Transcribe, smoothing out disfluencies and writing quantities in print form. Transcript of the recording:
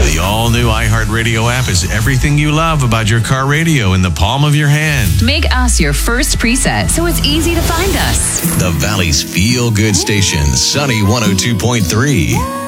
The all-new iHeartRadio app is everything you love about your car radio in the palm of your hand. Make us your first preset so it's easy to find us. The Valley's feel-good station, Sunny 102.3.